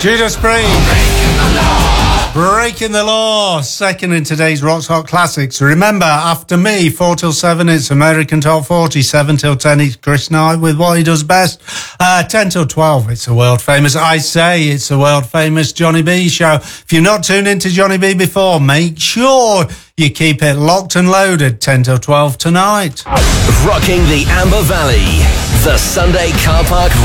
Judas Priest. Breaking the Law, second in today's Rock's Hot Classics. Remember, after me, 4 till 7, it's American Top 40. 7 till 10, it's Chris Knight with what he does best. 10 till 12, it's the world famous, I say, it's the world famous Johnny B show. If you've not tuned into Johnny B before, make sure you keep it locked and loaded. 10 till 12 tonight. Rocking the Amber Valley, the Sunday Car Park